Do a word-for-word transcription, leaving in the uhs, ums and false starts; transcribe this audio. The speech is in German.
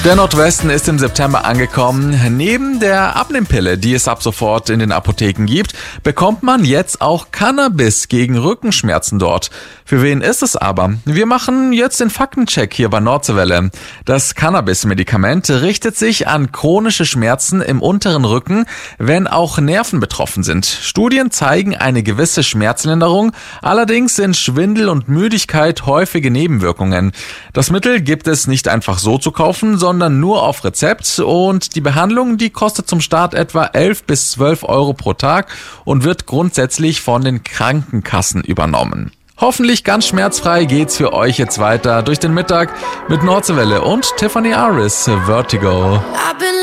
Der Nordwesten ist im September angekommen. Neben der Abnehmpille, die es ab sofort in den Apotheken gibt, bekommt man jetzt auch Cannabis gegen Rückenschmerzen dort. Für wen ist es aber? Wir machen jetzt den Faktencheck hier bei Nordwelle. Das Cannabis-Medikament richtet sich an chronische Schmerzen im unteren Rücken, wenn auch Nerven betroffen sind. Studien zeigen eine gewisse Schmerzlinderung, allerdings sind Schwindel und Müdigkeit häufige Nebenwirkungen. Das Mittel gibt es nicht einfach so zu kaufen, sondern nur auf Rezept, und die Behandlung, die kostet zum Start etwa elf bis zwölf Euro pro Tag und wird grundsätzlich von den Krankenkassen übernommen. Hoffentlich ganz schmerzfrei geht's für euch jetzt weiter durch den Mittag mit Nordwelle und Tiffany Aris, Vertigo.